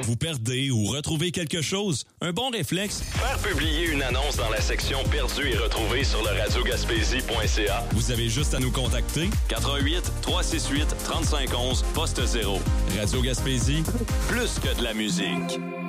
Vous perdez ou retrouvez quelque chose? Un bon réflexe? Faire publier une annonce dans la section Perdu et retrouvé sur le radiogaspésie.ca. Vous avez juste à nous contacter. 88 368 3511 poste 0. Radio Gaspésie, plus que de la musique.